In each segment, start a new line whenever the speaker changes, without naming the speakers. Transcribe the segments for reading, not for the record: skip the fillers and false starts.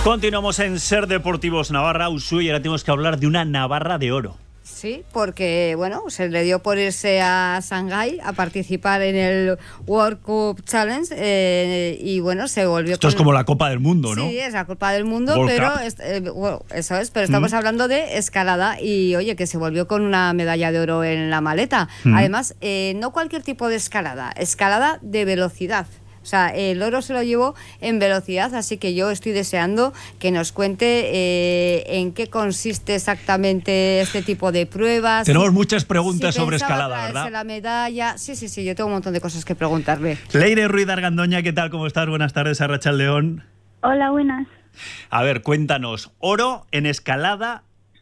Continuamos en Ser Deportivos Navarra, Ushuaia, y ahora tenemos que hablar de una Navarra de oro.
Sí, porque bueno, se le dio por irse a Shanghái a participar en el World Cup Challenge y bueno, se volvió.
Esto es como la Copa del Mundo, ¿no?
Sí, es la Copa del Mundo,
World
pero
Cup.
eso es, pero estamos hablando de escalada y oye, que se volvió con una medalla de oro en la maleta. Además, no cualquier tipo de escalada de velocidad. O sea, el oro se lo llevó en velocidad, así que yo estoy deseando que nos cuente en qué consiste exactamente este tipo de pruebas.
Tenemos muchas preguntas sobre escalada, ¿verdad?
La medalla. Sí, yo tengo un montón de cosas que preguntarle.
Leire Ruiz de Argandoña, ¿qué tal? ¿Cómo estás? Buenas tardes, Arratsaldeon.
Hola, buenas.
A ver, cuéntanos, oro en escalada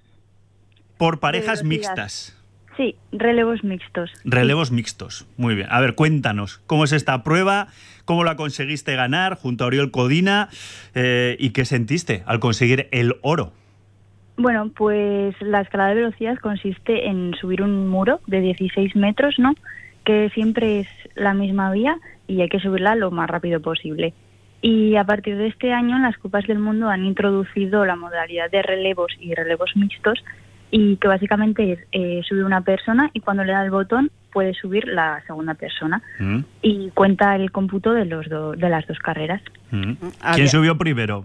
por parejas mixtas.
Sí, relevos mixtos.
Relevos mixtos, muy bien. A ver, cuéntanos, ¿cómo es esta prueba? ¿Cómo la conseguiste ganar junto a Oriol Codina? ¿Y qué sentiste al conseguir el oro?
Bueno, pues la escalada de velocidad consiste en subir un muro de 16 metros, ¿no? Que siempre es la misma vía y hay que subirla lo más rápido posible. Y a partir de este año, en las Copas del Mundo han introducido la modalidad de relevos y relevos mixtos, y que básicamente es sube una persona y cuando le da el botón puede subir la segunda persona y cuenta el cómputo de de las dos carreras.
¿Quién subió primero?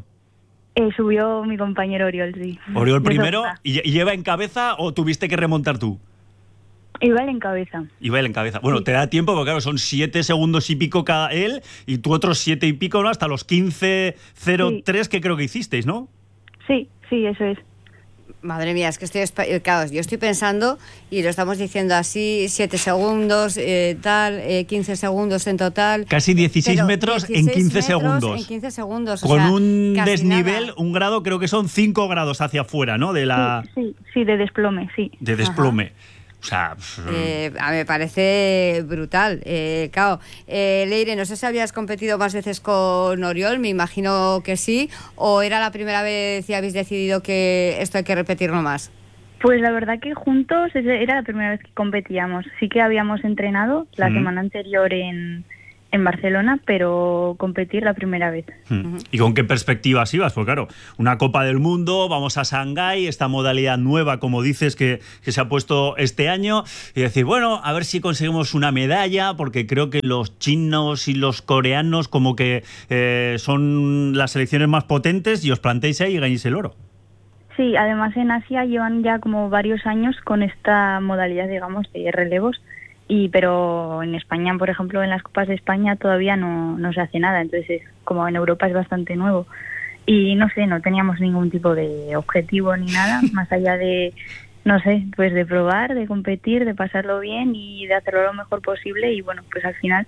Subió mi compañero Oriol, sí.
¿Oriol primero? ¿Y lleva en cabeza o tuviste que remontar tú?
Iba él en cabeza.
Iba él en cabeza. Bueno,
sí.
Te da tiempo porque claro, son 7 segundos y pico cada él y tú otros 7 y pico, ¿no? Hasta los 15:03 que creo que hicisteis, ¿no?
Sí, eso es.
Madre mía, es que yo estoy pensando y lo estamos diciendo así, 7 segundos, 15 segundos en total.
Casi 16 metros en 15 segundos.
En 15 segundos.
Con un desnivel,
nada.
un grado, creo que son 5 grados hacia afuera, ¿no?
Sí, de desplome, sí.
De desplome. Ajá. O sea,
me parece brutal. Claro, Leire, no sé si habías competido más veces con Oriol, me imagino que sí, o era la primera vez y habéis decidido que esto hay que repetirlo más.
Pues la verdad que juntos era la primera vez que competíamos. Sí que habíamos entrenado la semana anterior en Barcelona, pero competir la primera vez.
¿Y con qué perspectivas ibas? Pues claro, una Copa del Mundo, vamos a Shanghái, esta modalidad nueva, como dices, que se ha puesto este año, y decir, bueno, a ver si conseguimos una medalla, porque creo que los chinos y los coreanos como que son las selecciones más potentes y os plantéis ahí y ganéis el oro.
Sí, además en Asia llevan ya como varios años con esta modalidad, digamos, de relevos, pero en España, por ejemplo, en las Copas de España todavía no se hace nada, entonces como en Europa es bastante nuevo y no teníamos ningún tipo de objetivo ni nada, más allá de, pues de probar, de competir, de pasarlo bien y de hacerlo lo mejor posible y bueno, pues al final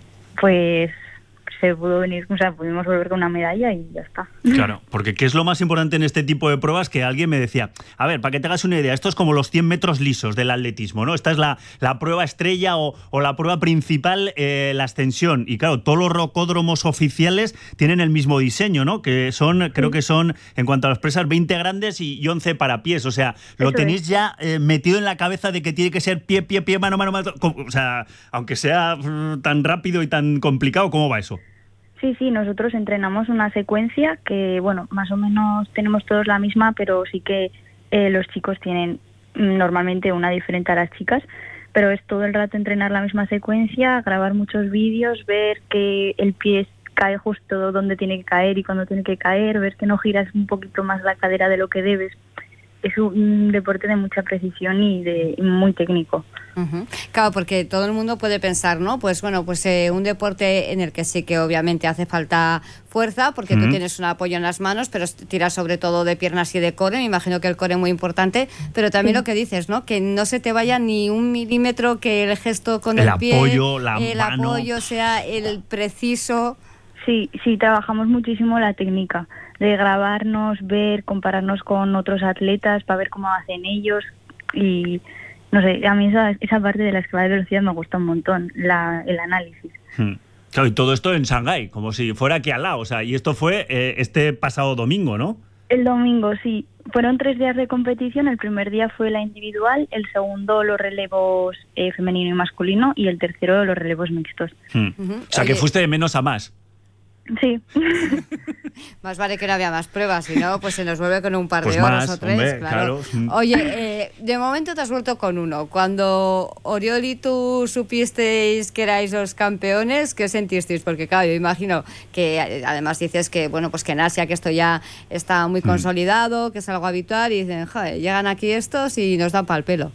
pues se pudo venir, pudimos volver con una medalla y ya está.
Claro, porque ¿qué es lo más importante en este tipo de pruebas? Que alguien me decía, a ver, para que te hagas una idea, esto es como los 100 metros lisos del atletismo, ¿no? Esta es la prueba estrella o la prueba principal, la ascensión. Y claro, todos los rocódromos oficiales tienen el mismo diseño, ¿no? Que son, creo que son, en cuanto a las presas, 20 grandes y 11 para pies. O sea, lo
Eso
tenéis
es.
ya metido en la cabeza de que tiene que ser pie, mano, o sea, aunque sea tan rápido y tan complicado, ¿cómo va eso?
Sí, nosotros entrenamos una secuencia que, bueno, más o menos tenemos todos la misma, pero sí que los chicos tienen normalmente una diferente a las chicas, pero es todo el rato entrenar la misma secuencia, grabar muchos vídeos, ver que el pie cae justo donde tiene que caer y cuando tiene que caer, ver que no giras un poquito más la cadera de lo que debes. Es un deporte de mucha precisión y muy técnico.
Claro, porque todo el mundo puede pensar, ¿no? Pues bueno, un deporte en el que sí que obviamente hace falta fuerza, porque tú tienes un apoyo en las manos, pero tiras sobre todo de piernas y de core, me imagino que el core es muy importante, pero también lo que dices, ¿no? Que no se te vaya ni un milímetro, que el gesto con el pie,
apoyo,
el apoyo sea el preciso.
Sí, trabajamos muchísimo la técnica de grabarnos, ver, compararnos con otros atletas para ver cómo hacen ellos y a mí esa parte de la escalada de velocidad me gusta un montón, el análisis.
Claro, y todo esto en Shanghái, como si fuera aquí al lado, o sea, y esto fue este pasado domingo, ¿no?
El domingo, sí. Fueron 3 días de competición, el primer día fue la individual, el segundo los relevos femenino y masculino y el tercero los relevos mixtos.
O sea, que fuiste de menos a más.
Sí.
Más vale que no había más pruebas, si no, pues se nos vuelve con un par
Pues
de horas
más,
o 3.
hombre,
claro.
claro.
Oye, de momento te has vuelto con uno. Cuando Oriol y tú supisteis que erais los campeones, ¿qué sentisteis? Porque claro, yo imagino que además dices que, bueno, pues que en Asia que esto ya está muy consolidado, que es algo habitual, y dicen, joder, llegan aquí estos y nos dan pa'l pelo.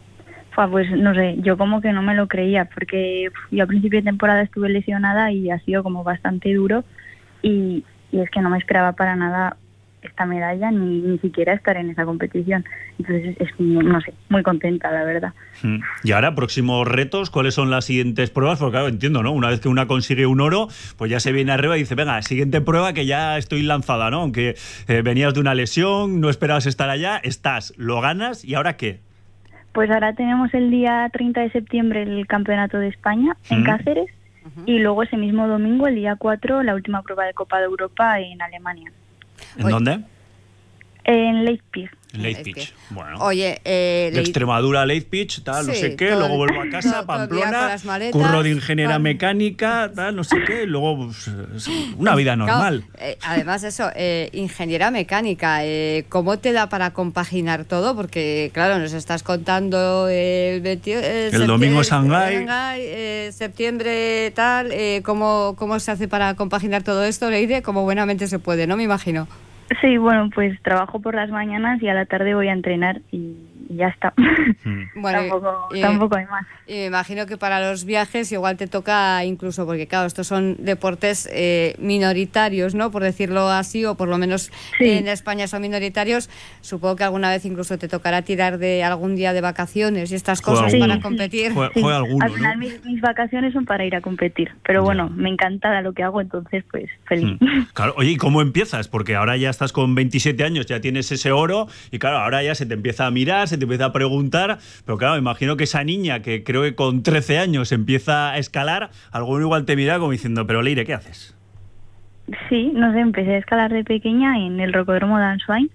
Pues no sé, yo como que no me lo creía, porque yo a principio de temporada estuve lesionada y ha sido como bastante duro, y es que no me esperaba para nada esta medalla, ni siquiera estar en esa competición. Entonces es, no sé, muy contenta, la verdad.
Y ahora, próximos retos, ¿cuáles son las siguientes pruebas? Porque claro, entiendo, ¿no? Una vez que una consigue un oro, pues ya se viene arriba y dice, venga, siguiente prueba que ya estoy lanzada, ¿no? Aunque venías de una lesión, no esperabas estar allá, estás, lo ganas, ¿y ahora qué?
Pues ahora tenemos el día 30 de septiembre el Campeonato de España en Cáceres, y luego ese mismo domingo, el día 4, la última prueba de Copa de Europa en Alemania.
¿En dónde?
En Leipzig.
Leipzig. Bueno.
Oye,
de Extremadura a Leipzig, tal,
sí,
no sé qué,
todo
luego vuelvo a casa,
todo el día con
Pamplona,
las maletas,
curro de ingeniera mecánica, tal, no sé qué, y luego pues, una vida normal.
Claro, además eso, ingeniera mecánica, ¿cómo te da para compaginar todo? Porque claro, nos estás contando el
domingo Shanghái,
septiembre tal, ¿cómo se hace para compaginar todo esto, Leire? Como buenamente se puede, ¿no? Me imagino.
Sí, bueno, pues trabajo por las mañanas y a la tarde voy a entrenar y ya está.
Bueno,
tampoco hay más.
Y me imagino que para los viajes igual te toca incluso, porque claro, estos son deportes minoritarios, ¿no? Por decirlo así, o por lo menos en España son minoritarios. Supongo que alguna vez incluso te tocará tirar de algún día de vacaciones y estas cosas para competir.
Juega alguno,
al final, ¿no? mis vacaciones son para ir a competir, pero bueno, me encanta lo que hago, entonces pues feliz.
Claro, oye, ¿y cómo empiezas? Porque ahora ya estás con 27 años, ya tienes ese oro y claro, ahora ya se te empieza a mirar, se te empieza a preguntar, pero claro, me imagino que esa niña que creo que con 13 años empieza a escalar, alguno igual te mira como diciendo, pero Leire, ¿qué haces?
Sí, no sé, empecé a escalar de pequeña en el rocódromo de Answine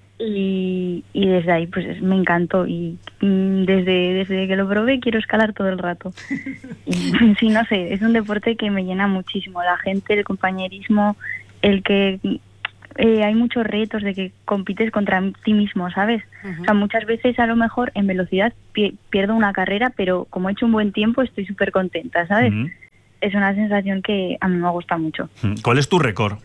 y desde ahí pues me encantó y desde que lo probé quiero escalar todo el rato. Y, sí, no sé, es un deporte que me llena muchísimo, la gente, el compañerismo, el que... hay muchos retos de que compites contra ti mismo, ¿sabes? O sea, muchas veces a lo mejor en velocidad pierdo una carrera, pero como he hecho un buen tiempo estoy súper contenta, ¿sabes? Es una sensación que a mí me gusta mucho.
¿Cuál es tu récord?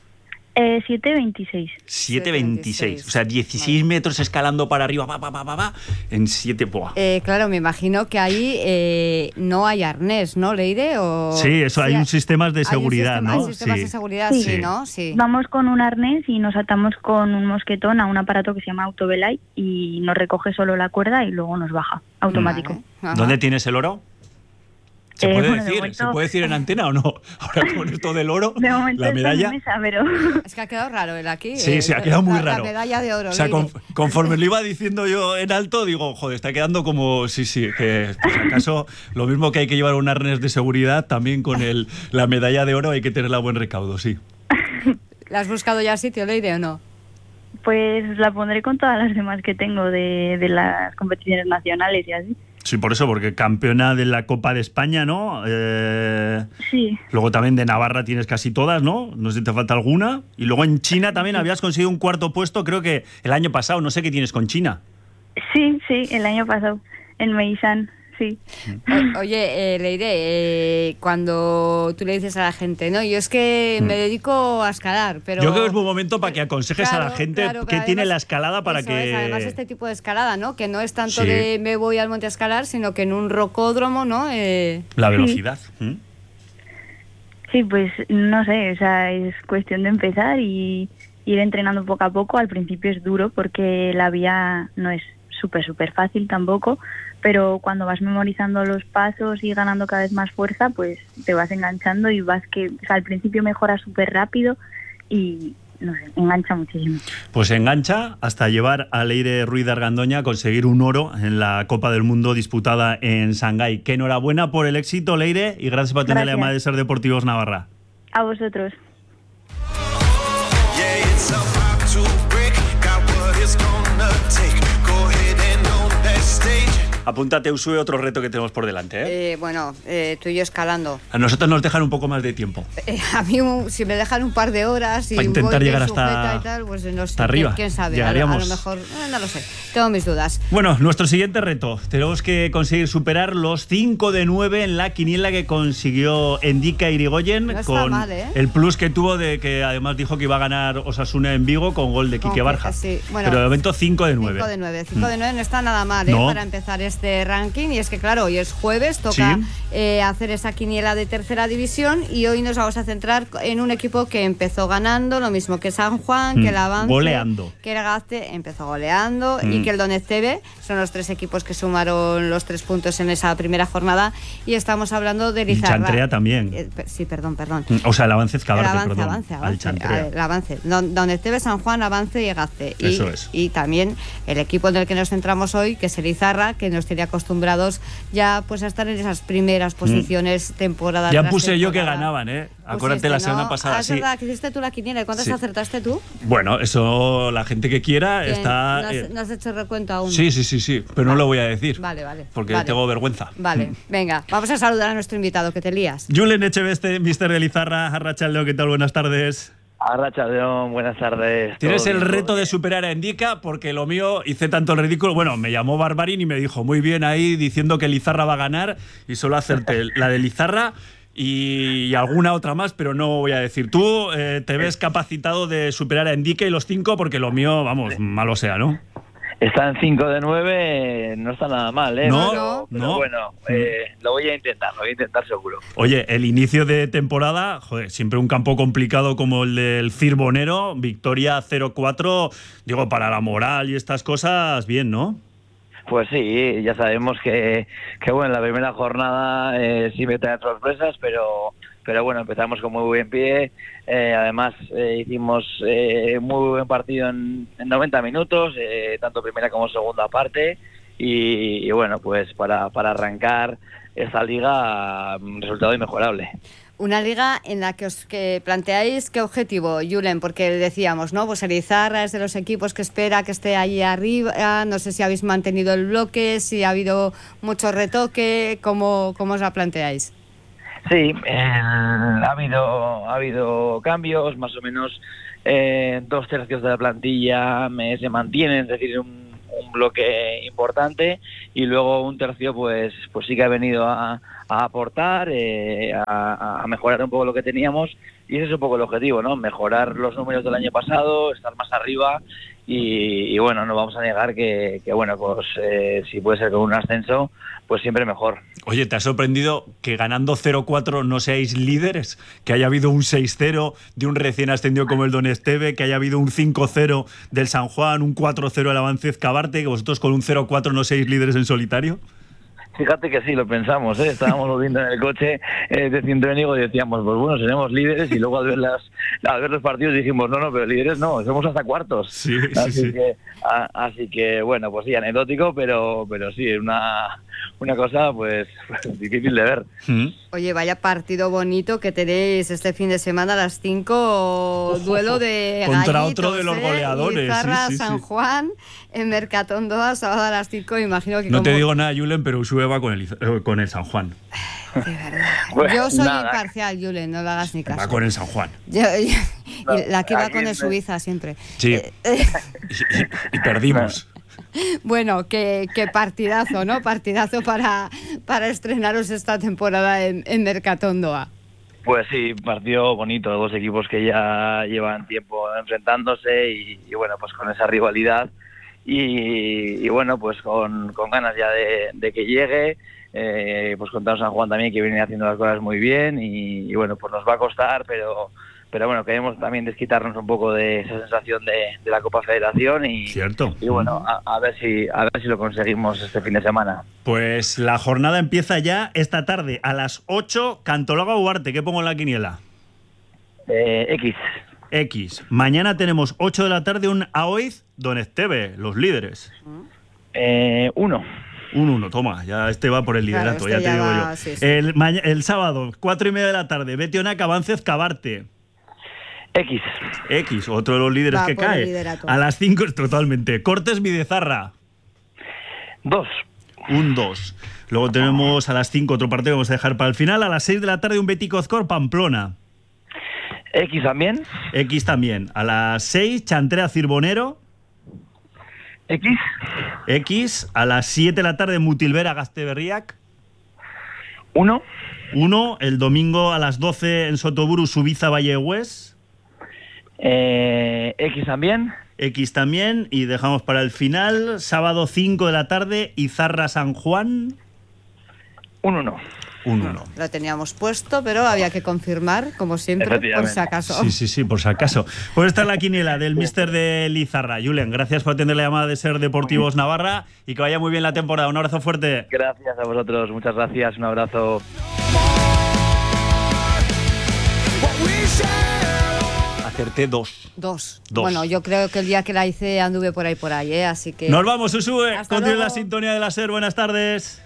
7.26.
7.26, o sea, 16 metros escalando para arriba, en 7,
claro, me imagino que ahí no hay arnés, ¿no, Leire?
Sí, eso, hay un sistema de seguridad, ¿no?
Hay sistemas de seguridad, sí, ¿no? Sí.
Vamos con un arnés y nos atamos con un mosquetón a un aparato que se llama autobelay y nos recoge solo la cuerda y luego nos baja, automático.
Vale.
¿Dónde tienes el oro? ¿Se puede
bueno,
decir?
momento...
¿Se puede decir en antena o no? Ahora con esto del oro,
de momento
la medalla...
mesa, pero...
Es que ha quedado raro el aquí.
Sí, ha quedado muy raro.
La medalla de oro.
O sea, conforme lo iba diciendo yo en alto, digo, joder, está quedando como... Sí, que pues acaso lo mismo que hay que llevar un arnés de seguridad, también con la medalla de oro hay que tenerla a buen recaudo, sí.
¿La has buscado ya sitio, Leire, o no?
Pues la pondré con todas las demás que tengo de las competiciones nacionales y así.
Sí, por eso, porque campeona de la Copa de España, ¿no?
Sí.
Luego también de Navarra tienes casi todas, ¿no? No sé si te falta alguna. Y luego en China también habías conseguido un cuarto puesto, creo que el año pasado. No sé qué tienes con China.
Sí, el año pasado, en Meisan, sí.
Oye, Leire, cuando tú le dices a la gente, no, yo es que me dedico a escalar, pero...
Yo creo que es buen momento para que aconsejes a la gente qué tiene la escalada para que...
Además este tipo de escalada, ¿no? Que no es tanto de me voy al monte a escalar, sino que en un rocódromo, ¿no?
La velocidad.
Sí, pues no sé, o sea, es cuestión de empezar y ir entrenando poco a poco. Al principio es duro porque la vía no es súper fácil tampoco, pero cuando vas memorizando los pasos y ganando cada vez más fuerza, pues te vas enganchando y vas que, o sea, al principio mejoras súper rápido y no sé, engancha muchísimo.
Pues engancha hasta llevar a Leire Ruiz de Argandoña a conseguir un oro en la Copa del Mundo disputada en Shanghái. Que enhorabuena por el éxito, Leire, y gracias por atender la llamada de Ser Deportivos Navarra.
A vosotros.
Apúntate, Usue, otro reto que tenemos por delante, ¿eh?
Bueno, tú y yo escalando.
A nosotros nos dejan un poco más de tiempo.
A mí, si me dejan un par de horas y
para intentar
voy
llegar
hasta y tal, pues no sé,
hasta arriba.
¿Quién sabe?
Llegaríamos.
A lo mejor, no lo sé. Tengo mis dudas.
Bueno, nuestro siguiente reto. Tenemos que conseguir superar los 5 de 9 en la quiniela que consiguió Endika Irigoyen,
No está
con
mal, ¿eh?
el plus que tuvo de que además dijo que iba a ganar Osasuna en Vigo con gol de Quique Barja.
Sí. Bueno,
pero de momento 5 de 9.
5 de 9. 5 de 9 no está nada mal,
No.
para empezar este ranking. Y es que, claro, hoy es jueves, toca hacer esa quiniela de tercera división y hoy nos vamos a centrar en un equipo que empezó ganando, lo mismo que San Juan, que el Avance,
goleando.
que el Gazte empezó goleando y que el Donetebe. Son los 3 equipos que sumaron los 3 puntos en esa primera jornada y estamos hablando de Lizarra.
Y Chantrea también.
Sí, perdón.
O sea, el Avance es Cabarte,
el
perdón.
Avance.
Al Chantrea.
El Avance. Donetebe, San Juan, Avance y Gazte.
Eso es.
Y también el equipo en el que nos centramos hoy, que es el Izarra, que nos tiene acostumbrados ya pues a estar en esas primeras posiciones temporada
Ya
tras
puse yo que
temporada.
ganaban, ¿eh? Acuérdate la semana pasada.
Es verdad, que hiciste tú la quiniela. ¿Y cuántas acertaste tú?
Bueno, eso la gente que quiera está...
¿No has hecho recuento aún?
Sí, pero no lo voy a decir.
Vale.
Porque tengo vergüenza.
Vale, venga, vamos a saludar a nuestro invitado, que te lías.
Julen Echeveste, mister de Lizarra, Arratsaldeon, ¿qué tal? Buenas tardes.
Arratsaldeon, buenas tardes.
Tienes el reto de superar a Endika, porque lo mío hice tanto el ridículo. Bueno, me llamó Barbarín y me dijo muy bien ahí diciendo que Lizarra va a ganar y solo hacerte la de Lizarra y alguna otra más, pero no voy a decir. Tú te ves capacitado de superar a Endika y los 5 porque lo mío, vamos, malo sea, ¿no?
Está en 5 de 9, no está nada mal, ¿eh?
No.
Pero bueno, lo voy a intentar seguro.
Oye, el inicio de temporada, joder, siempre un campo complicado como el del Cirbonero, victoria 0-4, digo, para la moral y estas cosas, bien, ¿no?
Pues sí, ya sabemos que bueno, la primera jornada sí me trae sorpresas, pero bueno, empezamos con muy buen pie. Además, hicimos muy buen partido en 90 minutos, tanto primera como segunda parte. Y bueno, pues para arrancar esta liga, resultado inmejorable.
Una liga en la que os planteáis qué objetivo, Julen, porque decíamos, ¿no? Pues el Izarra es de los equipos que espera que esté ahí arriba. No sé si habéis mantenido el bloque, si ha habido mucho retoque, ¿cómo os la planteáis?
Sí, ha habido cambios, más o menos 2/3 de la plantilla se mantienen, es decir, un bloque importante, y luego 1/3 pues sí que ha venido a aportar, a mejorar un poco lo que teníamos, y ese es un poco el objetivo, ¿no? Mejorar los números del año pasado, estar más arriba y bueno, no vamos a negar que bueno, pues si puede ser con un ascenso, pues siempre mejor.
Oye, ¿te ha sorprendido que ganando 0-4 no seáis líderes? Que haya habido un 6-0 de un recién ascendido como el Donetebe, que haya habido un 5-0 del San Juan, un 4-0 del Avance Cabarte, que vosotros con un 0-4 no seáis líderes en solitario?
Fíjate que sí, lo pensamos, ¿eh? Estábamos viendo en el coche de Cientónigo y decíamos, pues bueno, seremos líderes, y luego al ver los partidos dijimos, no, pero líderes no, somos hasta cuartos.
Sí.
Así que bueno, pues sí, anecdótico, pero sí, una cosa pues difícil de ver.
Oye, vaya partido bonito que tenéis este fin de semana a las 5, duelo de
contra
gallitos,
otro de los goleadores.
Izarra,
Sí.
San Juan, en Mercatondoa, sábado a las 5, imagino que...
No te digo nada, Julen, pero Usue va con el San Juan.
De verdad.
Bueno,
Yo soy
nada.
imparcial, Julen, no le hagas ni caso.
Va con el San Juan.
Y la que va
aquí
con el Suiza siempre.
Sí. Y perdimos.
Bueno, qué partidazo, ¿no? Partidazo para estrenaros esta temporada en Mercatondoa.
Pues sí, partido bonito, dos equipos que ya llevan tiempo enfrentándose y bueno, pues con esa rivalidad y bueno, pues con ganas ya de que llegue, pues contra San Juan también, que viene haciendo las cosas muy bien y bueno, pues nos va a costar, pero bueno, queremos también desquitarnos un poco de esa sensación de la Copa Federación y bueno, a ver si lo conseguimos este fin de semana.
Pues la jornada empieza ya esta tarde a las 8, Cantolao Ugarte. ¿Qué pongo en la quiniela? X. Mañana tenemos 8 de la tarde un Aoiz Donetebe, los líderes. 1-1, toma, ya este va por el liderato,
claro,
ya te digo
va,
yo.
Sí.
El sábado, 4:30 de la tarde, Betionac Avancez Cabarte. X, otro de los líderes
va
que
por
cae.
el liderato.
A las 5, totalmente. Cortes Midezarra.
2.
Un 2. Luego tenemos a las 5 otro partido que vamos a dejar para el final. A las 6 de la tarde un Betis Cozcor Pamplona.
X también.
X también. A las 6 Chantrea Cirbonero.
X.
X. A las 7 de la tarde Mutilvera Gazteberriak.
1.
1. El domingo a las 12 en Sotoburu Subiza Vallehues.
X también.
X también. Y dejamos para el final, sábado 5 de la tarde, Izarra San Juan.
1-1.
1-1.
Lo teníamos puesto, pero había que confirmar, como siempre, por si acaso.
Sí, por si acaso. Pues esta es la quiniela del míster de Lizarra. Julen, gracias por atender la llamada de Ser Deportivos Navarra y que vaya muy bien la temporada. Un abrazo fuerte.
Gracias a vosotros, muchas gracias, un abrazo.
Acerté 2.
2. Bueno, yo creo que el día que la hice anduve por ahí, así que...
Nos vamos, Usue.
Hasta
Continúa
luego.
la sintonía de la Ser. Buenas tardes.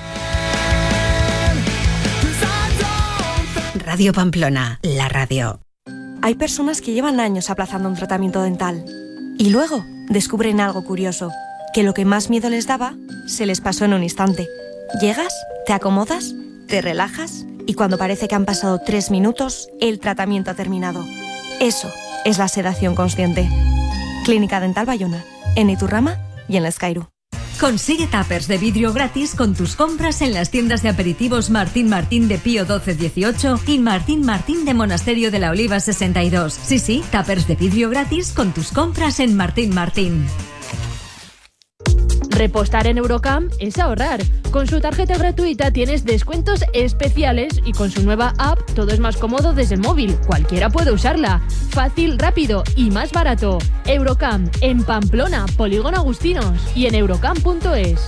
Radio Pamplona, la radio.
Hay personas que llevan años aplazando un tratamiento dental y luego descubren algo curioso, que lo que más miedo les daba se les pasó en un instante. Llegas, te acomodas, te relajas y cuando parece que han pasado 3 minutos, el tratamiento ha terminado. Eso es la sedación consciente. Clínica Dental Bayona, en Iturrama y en Escairu.
Consigue tuppers de vidrio gratis con tus compras en las tiendas de aperitivos Martín Martín de Pío 1218 y Martín Martín de Monasterio de la Oliva 62. Sí, tuppers de vidrio gratis con tus compras en Martín Martín.
Repostar en Eurocamp es ahorrar. Con su tarjeta gratuita tienes descuentos especiales y con su nueva app todo es más cómodo desde el móvil. Cualquiera puede usarla. Fácil, rápido y más barato. Eurocamp en Pamplona, Polígono Agustinos y en eurocamp.es.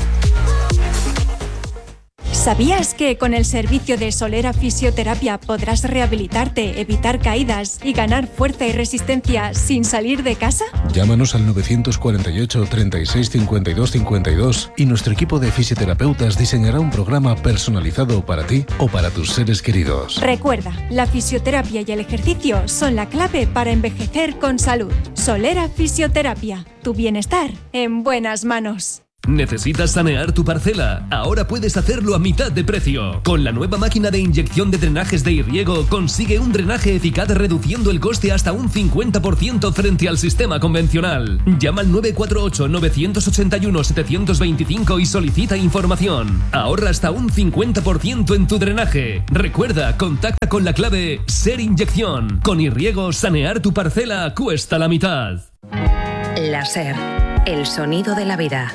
¿Sabías que con el servicio de Solera Fisioterapia podrás rehabilitarte, evitar caídas y ganar fuerza y resistencia sin salir de casa?
Llámanos al 948 36 52 52 y nuestro equipo de fisioterapeutas diseñará un programa personalizado para ti o para tus seres queridos.
Recuerda, la fisioterapia y el ejercicio son la clave para envejecer con salud. Solera Fisioterapia, tu bienestar en buenas manos.
¿Necesitas sanear tu parcela? Ahora puedes hacerlo a mitad de precio. Con la nueva máquina de inyección de drenajes de Irriego consigue un drenaje eficaz reduciendo el coste hasta un 50% frente al sistema convencional. Llama al 948-981-725 y solicita información. Ahorra hasta un 50% en tu drenaje. Recuerda, contacta con la clave SER Inyección. Con Irriego, sanear tu parcela cuesta la mitad.
La SER, el sonido de la vida.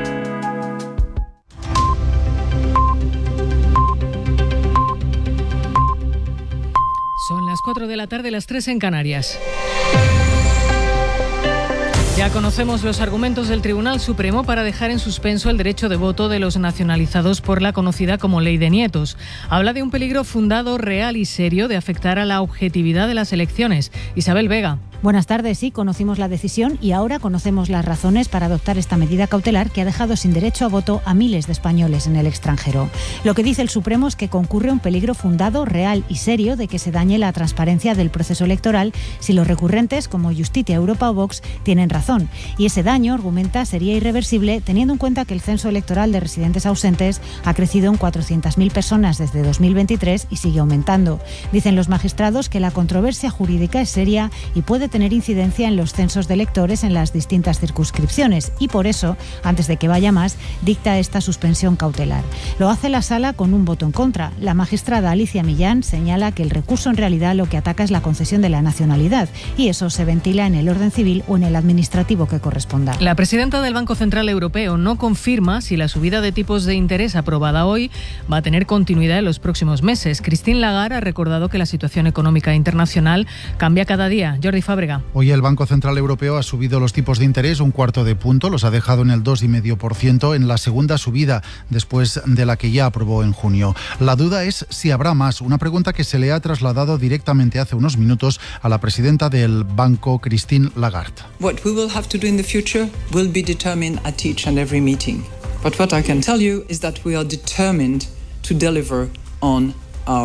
Son las 4 de la tarde, las 3 en Canarias. Ya conocemos los argumentos del Tribunal Supremo para dejar en suspenso el derecho de voto de los nacionalizados por la conocida como Ley de Nietos. Habla de un peligro fundado, real y serio de afectar a la objetividad de las elecciones. Isabel Vega.
Buenas tardes, sí, conocimos la decisión y ahora conocemos las razones para adoptar esta medida cautelar que ha dejado sin derecho a voto a miles de españoles en el extranjero. Lo que dice el Supremo es que concurre un peligro fundado, real y serio de que se dañe la transparencia del proceso electoral si los recurrentes, como Justicia, Europa o Vox, tienen razón. Y ese daño, argumenta, sería irreversible teniendo en cuenta que el censo electoral de residentes ausentes ha crecido en 400.000 personas desde 2023 y sigue aumentando. Dicen los magistrados que la controversia jurídica es seria y puede tener incidencia en los censos de electores en las distintas circunscripciones y por eso, antes de que vaya más, dicta esta suspensión cautelar. Lo hace la Sala con un voto en contra. La magistrada Alicia Millán señala que el recurso en realidad lo que ataca es la concesión de la nacionalidad y eso se ventila en el orden civil o en el administrativo que corresponda.
La presidenta del Banco Central Europeo no confirma si la subida de tipos de interés aprobada hoy va a tener continuidad en los próximos meses. Christine Lagarde ha recordado que la situación económica internacional cambia cada día. Jordi Fábrega.
Hoy el Banco Central Europeo ha subido los tipos de interés 1/4 punto, los ha dejado en el 2,5% en la segunda subida después de la que ya aprobó en junio. La duda es si habrá más, una pregunta que se le ha trasladado directamente hace unos minutos a la presidenta del banco, Christine Lagarde.
What we will have to do in the future will be determined at each and every meeting. But what I can tell you is that we are determined to deliver on our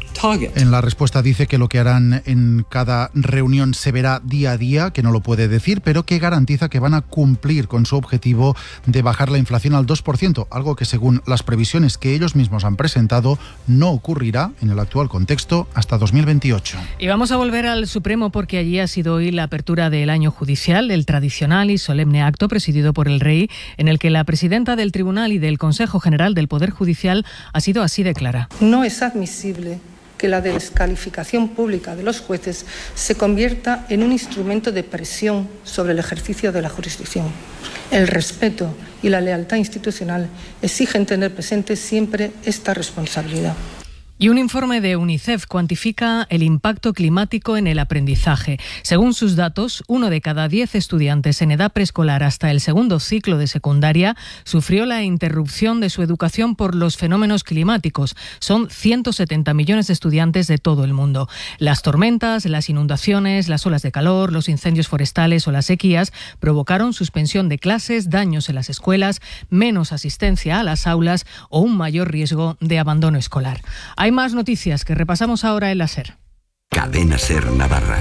target.
En la respuesta dice que lo que harán en cada reunión se verá día a día, que no lo puede decir, pero que garantiza que van a cumplir con su objetivo de bajar la inflación al 2%, algo que según las previsiones que ellos mismos han presentado no ocurrirá en el actual contexto hasta 2028.
Y vamos a volver al Supremo porque allí ha sido hoy la apertura del año judicial, el tradicional y solemne acto presidido por el Rey, en el que la presidenta del Tribunal y del Consejo General del Poder Judicial ha sido así de clara.
No es admisible que la descalificación pública de los jueces se convierta en un instrumento de presión sobre el ejercicio de la jurisdicción. El respeto y la lealtad institucional exigen tener presente siempre esta responsabilidad.
Y un informe de UNICEF cuantifica el impacto climático en el aprendizaje. Según sus datos, 1 de cada 10 estudiantes en edad preescolar hasta el segundo ciclo de secundaria sufrió la interrupción de su educación por los fenómenos climáticos. Son 170 millones de estudiantes de todo el mundo. Las tormentas, las inundaciones, las olas de calor, los incendios forestales o las sequías provocaron suspensión de clases, daños en las escuelas, menos asistencia a las aulas o un mayor riesgo de abandono escolar. Hay más noticias que repasamos ahora en la SER.
Cadena SER Navarra.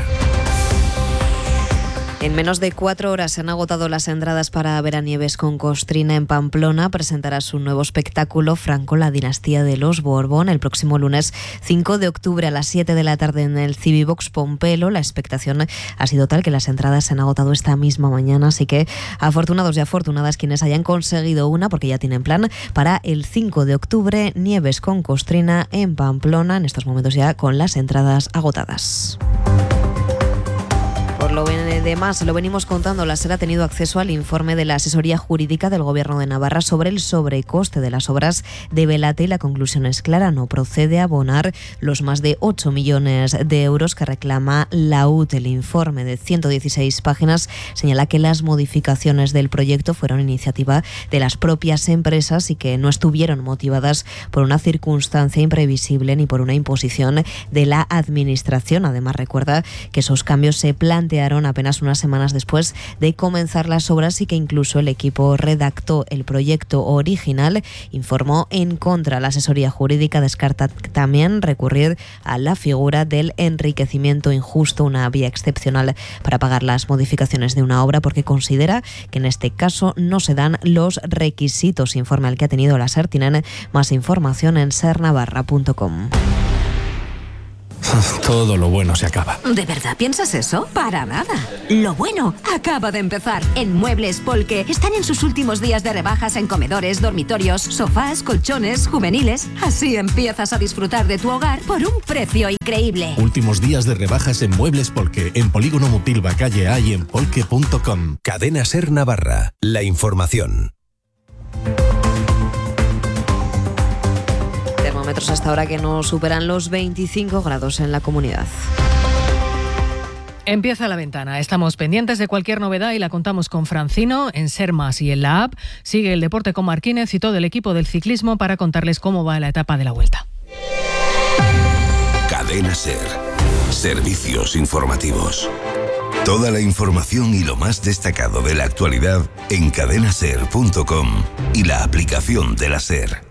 En menos de 4 horas se han agotado las entradas para ver a Nieves con Costrina en Pamplona. Presentará su nuevo espectáculo Franco, la dinastía de los Borbón, el próximo lunes 5 de octubre a las 7 de la tarde en el Civivox Pompelo. La expectación ha sido tal que las entradas se han agotado esta misma mañana, así que afortunados y afortunadas quienes hayan conseguido una, porque ya tienen plan para el 5 de octubre, Nieves con Costrina en Pamplona, en estos momentos ya con las entradas agotadas. Por lo demás, lo venimos contando, la SER ha tenido acceso al informe de la asesoría jurídica del Gobierno de Navarra sobre el sobrecoste de las obras de Belate y la conclusión es clara, no procede a abonar los más de 8 millones de euros que reclama la UT. El informe de 116 páginas señala que las modificaciones del proyecto fueron iniciativa de las propias empresas y que no estuvieron motivadas por una circunstancia imprevisible ni por una imposición de la Administración. Además, recuerda que esos cambios se plantearon apenas unas semanas después de comenzar las obras y que incluso el equipo redactó el proyecto original. Informó en contra. La asesoría jurídica descarta también recurrir a la figura del enriquecimiento injusto, una vía excepcional para pagar las modificaciones de una obra, porque considera que en este caso no se dan los requisitos. Informe al que ha tenido la SER. Tienen más información en sernavarra.com.
Todo lo bueno se acaba.
¿De verdad piensas eso? Para nada. Lo bueno acaba de empezar. En Muebles Polke están en sus últimos días de rebajas en comedores, dormitorios, sofás, colchones, juveniles. Así empiezas a disfrutar de tu hogar por un precio increíble.
Últimos días de rebajas en Muebles Polke, en Polígono Mutilva, calle A y en polke.com.
Cadena SER Navarra. La información.
Termómetros hasta ahora que no superan los 25 grados en la comunidad.
Empieza la ventana. Estamos pendientes de cualquier novedad y la contamos con Francino en SER Más y en la app. Sigue el deporte con Marquínez y todo el equipo del ciclismo para contarles cómo va la etapa de la Vuelta.
Cadena SER. Servicios informativos. Toda la información y lo más destacado de la actualidad en cadenaser.com y la aplicación de la SER.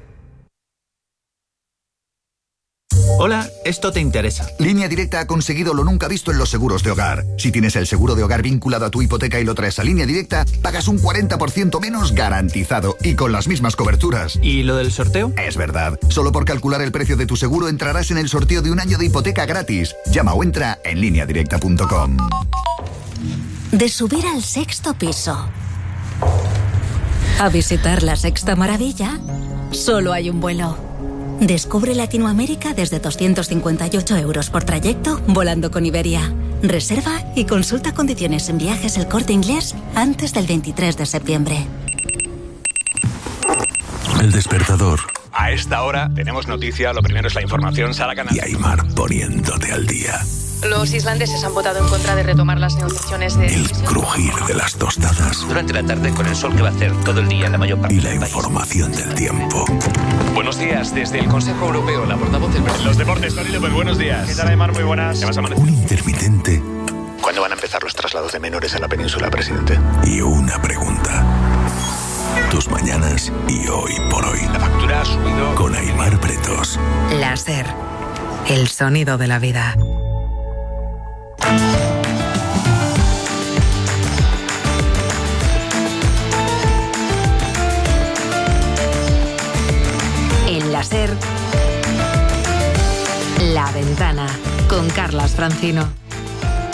Hola, esto te interesa.
Línea Directa ha conseguido lo nunca visto en los seguros de hogar. Si tienes el seguro de hogar vinculado a tu hipoteca y lo traes a Línea Directa, pagas un 40% menos garantizado y con las mismas coberturas.
¿Y lo del sorteo?
Es verdad. Solo por calcular el precio de tu seguro entrarás en el sorteo de un año de hipoteca gratis. Llama o entra en lineadirecta.com.
De subir al 6º piso a visitar la Sexta Maravilla, solo hay un vuelo. Descubre Latinoamérica desde 258 euros por trayecto volando con Iberia. Reserva y consulta condiciones en Viajes El Corte Inglés antes del 23 de septiembre.
El despertador.
A esta hora tenemos noticia, lo primero es la información, Sara Canal.
Y Aymar poniéndote al día.
Los islandeses han votado en contra de retomar las negociaciones de...
El crujir de las tostadas.
Durante la tarde con el sol que va a hacer todo el día en la mayor parte
y la información del tiempo.
Buenos días, desde el Consejo Europeo, la portavoz del... Los deportes, Tony López, buenos días.
¿Qué tal, Aymar? Muy buenas.
¿Qué vas a amanecer?
Un intermitente.
¿Cuándo van a empezar los traslados de menores a la península, presidente?
Y una pregunta. Tus mañanas y hoy por hoy.
La factura ha subido.
Con Aymar Pretos.
La SER.
el sonido de la vida. En la SER, La Ventana, con Carlas Francino.